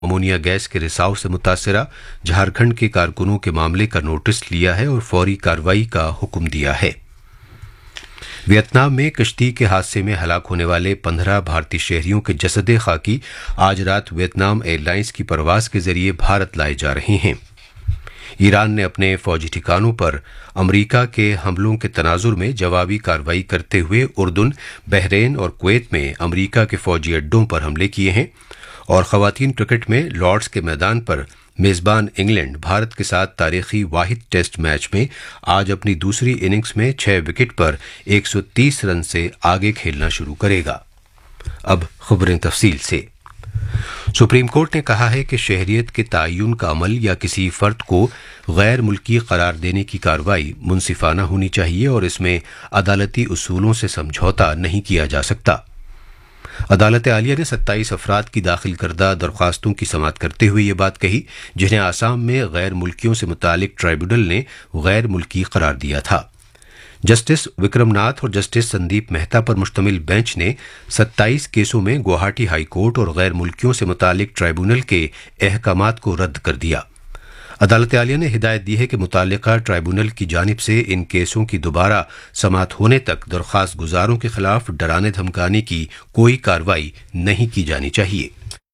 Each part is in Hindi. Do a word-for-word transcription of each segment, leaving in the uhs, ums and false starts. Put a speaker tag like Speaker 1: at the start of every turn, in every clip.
Speaker 1: अमोनिया गैस के रिसाव से मुतासरा झारखंड के कारकुनों के मामले का नोटिस लिया है और फौरी कार्रवाई का हुक्म दिया है। वियतनाम में कश्ती के हादसे में हलाक होने वाले पंद्रह भारतीय शहरियों के जसदे खाकी आज रात वियतनाम एयरलाइंस की परवाज के जरिए भारत लाए जा रहे हैं। ईरान ने अपने फौजी ठिकानों पर अमरीका के हमलों के तनाजुर में जवाबी कार्रवाई करते हुए उर्दून, बहरीन और कुवैत में अमरीका के फौजी अड्डों पर हमले किए हैं। और खवातीन क्रिकेट में लॉर्ड्स के मैदान पर मेजबान इंग्लैंड भारत के साथ तारीखी वाहिद टेस्ट मैच में आज अपनी दूसरी इनिंग्स में छह विकेट पर एक सौ तीस रन से आगे खेलना शुरू करेगा। अब खबरें तफसील से। सुप्रीम कोर्ट ने कहा है कि शहरियत के तयन का अमल या किसी फर्द को गैर मुल्की करार देने की कार्रवाई मुनसिफाना होनी चाहिए और इसमें अदालती उसूलों से समझौता नहीं किया जा सकता। अदालत आलिया ने सत्ताईस अफराद की दाखिल करदा दरख्वास्तों की समाअत करते हुए ये बात कही जिन्हें आसाम में गैर मुल्कियों से मुतालिक ट्राइब्यूनल ने गैर मुल्की करार दिया था। जस्टिस विक्रमनाथ और जस्टिस संदीप मेहता पर मुश्तमिल बेंच ने सत्ताईस केसों में गुवाहाटी हाई कोर्ट और गैर मुल्कियों से मुतालिक ट्राइब्यूनल के अहकामात को रद्द कर दिया। अदालत आलिया ने हिदायत दी है कि मुताल्लिका ट्राइब्यूनल की जानिब से इन केसों की दोबारा समाअत होने तक दरख्वास्त गुजारों के खिलाफ डराने धमकाने की कोई कार्रवाई नहीं की जानी चाहिए।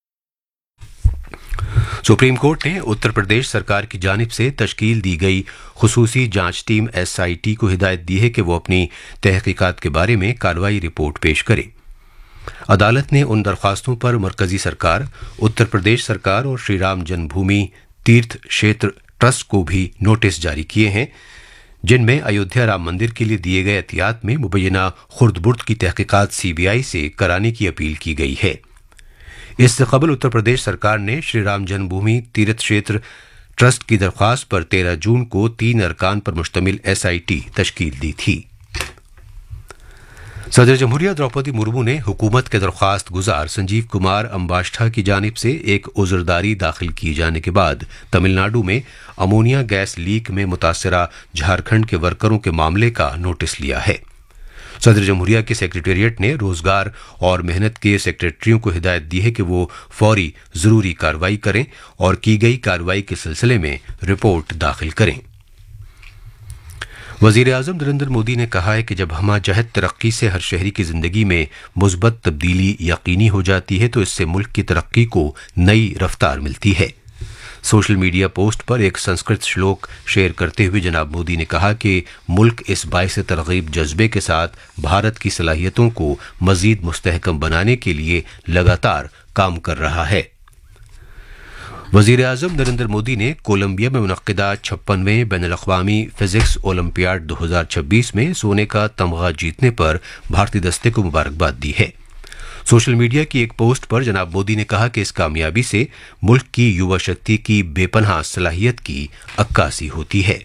Speaker 1: सुप्रीम कोर्ट ने उत्तर प्रदेश सरकार की जानिब से तश्कील दी गई खुसूसी जांच टीम एस आई टी को हिदायत दी है कि वो अपनी तहकीकात के बारे में कार्रवाई रिपोर्ट पेश करे। अदालत ने उन दरख्वास्तों पर मरकजी सरकार, उत्तर प्रदेश सरकार और श्री राम जन्मभूमि तीर्थ क्षेत्र ट्रस्ट को भी नोटिस जारी किए हैं जिनमें अयोध्या राम मंदिर के लिए दिए गए एहतियात में मुबैना खुर्द-बुर्द की तहकीकात सी बी आई से कराने की अपील की गई है। इससे कबल उत्तर प्रदेश सरकार ने श्री राम जन्मभूमि तीर्थ क्षेत्र ट्रस्ट की दरख्वास्त पर तेरह जून को तीन अरकान पर मुश्तमिल एस आई टी तश्कील दी थी। सदर जमहूरिया द्रौपदी मुर्मू ने हुकूमत के दरख्वास्त गुजार संजीव कुमार अंबाष्ठा की जानिब से एक उज़रदारी दाखिल किए जाने के बाद तमिलनाडु में अमोनिया गैस लीक में मुतासरा झारखंड के वर्करों के मामले का नोटिस लिया है। सदर जमहूरिया के सेक्रेटेरिएट ने रोजगार और मेहनत के सेक्रेटरियों को हिदायत दी है कि वो फौरी जरूरी कार्रवाई करें और की गई कार्रवाई के सिलसिले में रिपोर्ट दाखिल करें। वज़ीर आज़म नरेंद्र मोदी ने कहा है कि जब हमाजहत तरक्की से हर शहरी की जिंदगी में मुस्बत तब्दीली यकीनी हो जाती है तो इससे मुल्क की तरक्की को नई रफ्तार मिलती है। सोशल मीडिया पोस्ट पर एक संस्कृत श्लोक शेयर करते हुए जनाब मोदी ने कहा कि मुल्क इस बाइस तरगीब जज्बे के साथ भारत की सलाहियतों को मजीद मुस्तहकम बनाने के लिए लगातार काम कर रहा है। वज़ीर आज़म नरेंद्र मोदी ने कोलंबिया में मुनक्किदा छप्पनवें बैनुल-अक़वामी फिजिक्स ओलंपियाड दो हज़ार छब्बीस में सोने का तमगा जीतने पर भारतीय दस्ते को मुबारकबाद दी है। सोशल मीडिया की एक पोस्ट पर जनाब मोदी ने कहा कि इस कामयाबी से मुल्क की युवा शक्ति की बेपनाह सलाहियत की अक्कासी होती है।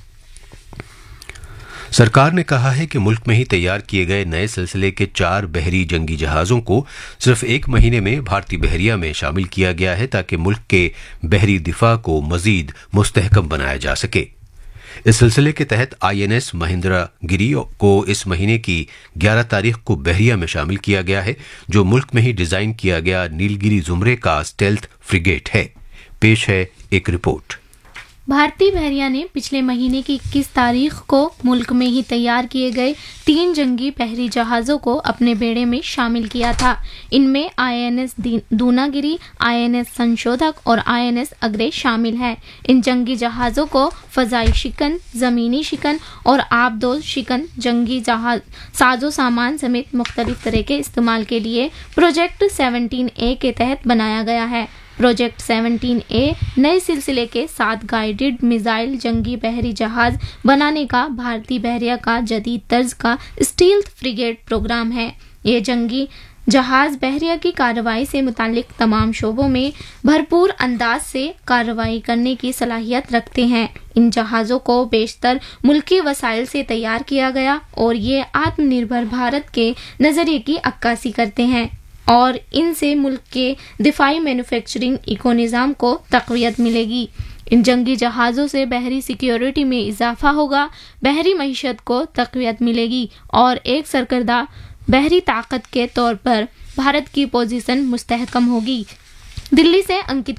Speaker 1: सरकार ने कहा है कि मुल्क में ही तैयार किए गए नए सिलसिले के चार बहरी जंगी जहाज़ों को सिर्फ एक महीने में भारतीय बहरिया में शामिल किया गया है ताकि मुल्क के बहरी दिफा को मजीद मुस्तहकम बनाया जा सके। इस सिलसिले के तहत आई एन एस महेंद्रा गिरी को इस महीने की ग्यारह तारीख को बहरिया में शामिल किया गया है जो मुल्क में ही डिजाइन किया गया नीलगिरी जुमरे का स्टेल्थ फ्रिगेट है। पेश है एक रिपोर्ट।
Speaker 2: भारतीय बहरिया ने पिछले महीने की इक्कीस तारीख को मुल्क में ही तैयार किए गए तीन जंगी बहरी जहाज़ों को अपने बेड़े में शामिल किया था। इनमें I N S Dunagiri, I N S संशोधक और आई एन एस अग्रे शामिल है। इन जंगी जहाज़ों को फजाई शिकन, जमीनी शिकन और आबदोज शिकन जंगी जहाज साजो सामान समेत मुख्तलिफ तरह के इस्तेमाल के लिए प्रोजेक्ट सेवनटीन ए के तहत बनाया गया है। प्रोजेक्ट सेवनटीन ए नए सिलसिले के साथ गाइडेड मिसाइल जंगी बहरी जहाज बनाने का भारतीय बहरिया का जदीद तर्ज का स्टील्थ फ्रिगेट प्रोग्राम है। ये जंगी जहाज बहरिया की कार्रवाई से मुतालिक तमाम शोबों में भरपूर अंदाज से कार्रवाई करने की सलाहियत रखते हैं। इन जहाज़ों को बेशतर मुल्की वसाइल से तैयार किया गया और ये आत्मनिर्भर भारत के नजरिए की अक्कासी करते हैं और इनसे मुल्क के दिफाई मैन्युफैक्चरिंग इको निज़ाम को तक़वियत मिलेगी। इन जंगी जहाज़ों से बहरी सिक्योरिटी में इजाफा होगा, बहरी मईशत को तक़वियत मिलेगी और एक सरकर्दा बहरी ताकत के तौर पर भारत की पोजीशन मुस्तहकम होगी। दिल्ली से अंकित